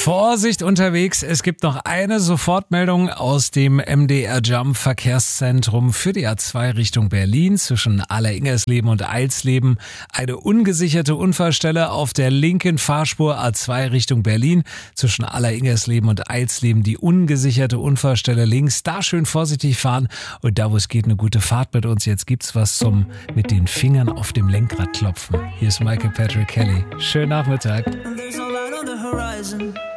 Vorsicht unterwegs, es gibt noch eine Sofortmeldung aus dem MDR Jump Verkehrszentrum für die A2 Richtung Berlin zwischen Alleringersleben und Eilsleben. Eine ungesicherte Unfallstelle auf der linken Fahrspur A2 Richtung Berlin zwischen Alleringersleben und Eilsleben. Die ungesicherte Unfallstelle links, da schön vorsichtig fahren und da wo es geht eine gute Fahrt mit uns. Jetzt gibt's was zum mit den Fingern auf dem Lenkrad klopfen. Hier ist Michael Patrick Kelly. Schönen Nachmittag.